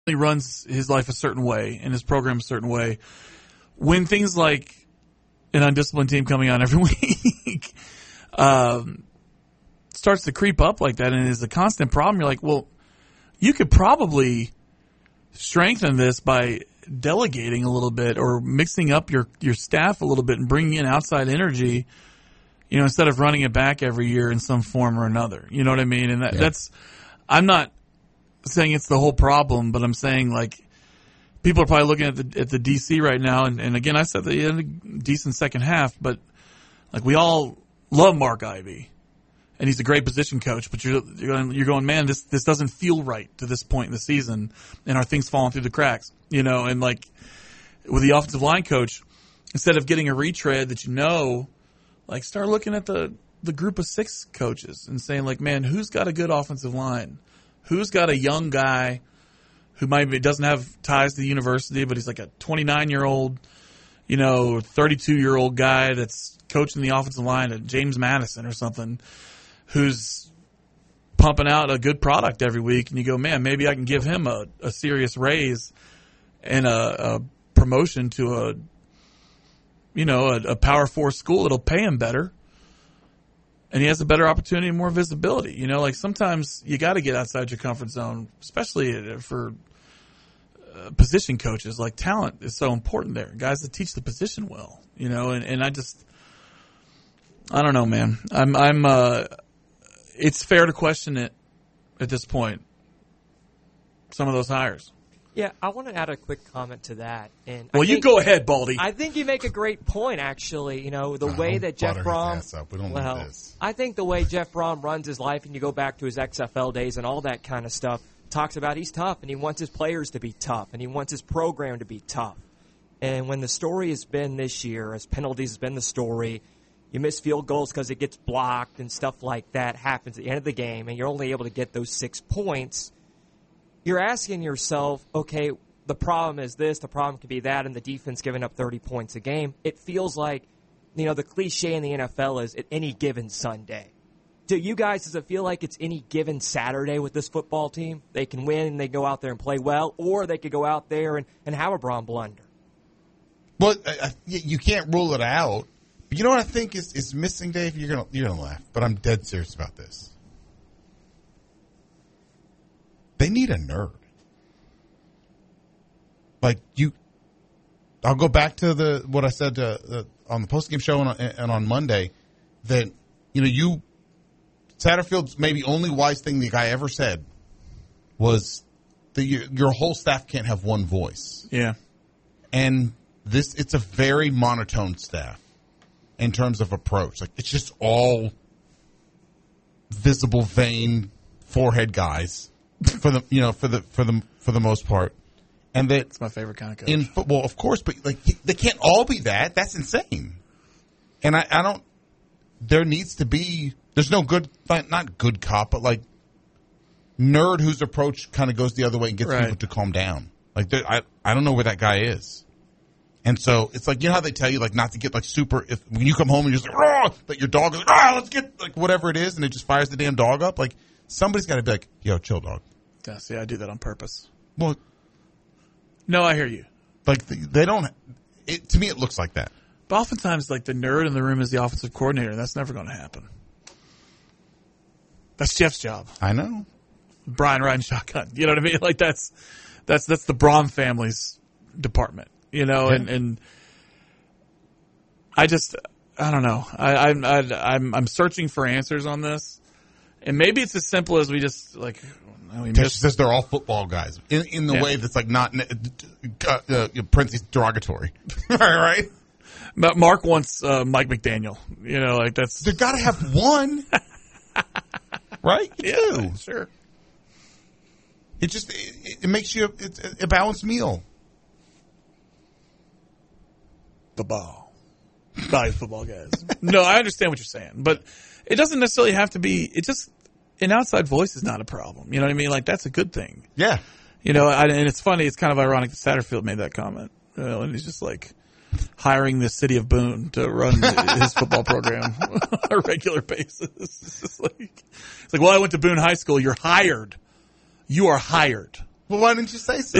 he runs his life a certain way and his program a certain way. When things like an undisciplined team coming on every week starts to creep up like that and is a constant problem, you're like, well, you could probably strengthen this by delegating a little bit or mixing up your staff a little bit and bringing in outside energy, instead of running it back every year in some form or another. You know what I mean? And that's, I'm not saying it's the whole problem, but I'm saying like people are probably looking at the DC right now. And again, I said they had a decent second half, but like we all love Mark Ivey and he's a great position coach, but you're going, man, this doesn't feel right to this point in the season. And are things falling through the cracks, and like with the offensive line coach, instead of getting a retread that, like start looking at the group of 6 coaches and saying like, man, who's got a good offensive line? Who's got a young guy who doesn't have ties to the university, but he's like a 29-year-old, 32-year-old guy that's coaching the offensive line at James Madison or something, who's pumping out a good product every week. And you go, man, maybe I can give him a serious raise and a promotion to a Power 4 school that'll pay him better. And he has a better opportunity and more visibility. Like sometimes you got to get outside your comfort zone, especially for position coaches. Like talent is so important there. Guys that teach the position well, and I don't know, man. It's fair to question it at this point. Some of those hires. Yeah, I want to add a quick comment to that. And you go ahead, Baldy. I think you make a great point, actually. The way that Jeff Brom. I think the way Jeff Brom runs his life, and you go back to his XFL days and all that kind of stuff, talks about he's tough, and he wants his players to be tough, and he wants his program to be tough. And when the story has been this year, as penalties has been the story, you miss field goals because it gets blocked and stuff like that happens at the end of the game, and you're only able to get those 6 points. You're asking yourself, okay, the problem is this, the problem could be that, and the defense giving up 30 points a game. It feels like, the cliche in the NFL is at any given Sunday. To you guys, does it feel like it's any given Saturday with this football team? They can win and they go out there and play well, or they could go out there and have a Brom blunder. Well, you can't rule it out. But you know what I think is missing, Dave? You're gonna laugh, but I'm dead serious about this. They need a nerd. Like I'll go back to what I said on the postgame show and on Monday that Satterfield's maybe only wise thing the guy ever said was that your whole staff can't have one voice. Yeah, and it's a very monotone staff in terms of approach. Like it's just all visible vein forehead guys. For the most part, and that's my favorite kind of coach. In football, of course, but like they can't all be that. That's insane. And I don't. There needs to be. There's no good, not good cop, but like nerd whose approach kind of goes the other way and gets people to calm down. Like I don't know where that guy is. And so it's like how they tell you like not to get like super. When you come home and you're just like, that your dog is like, let's get like whatever it is, and it just fires the damn dog up. Like somebody's got to be like, yo, chill, dog. Yeah, see, I do that on purpose. Well, no, I hear you. Like they don't. To me, it looks like that. But oftentimes, like the nerd in the room is the offensive coordinator. That's never going to happen. That's Jeff's job. I know. Brian riding shotgun. You know what I mean? Like that's the Brom family's department. And I don't know. I'm searching for answers on this, and maybe it's as simple as we just like. Says they're all football guys in the way that's like not parentheses derogatory, right? But Mark wants Mike McDaniel. Like that's they got to have one, right? You do. Sure. It makes you a balanced meal. The ball, value football guys. No, I understand what you're saying, but it doesn't necessarily have to be. It just. An outside voice is not a problem. You know what I mean? Like, that's a good thing. Yeah. And it's funny. It's kind of ironic that Satterfield made that comment. And he's just like hiring the city of Boone to run his football program on a regular basis. It's like, well, I went to Boone High School. You're hired. You are hired. Well, why didn't you say so?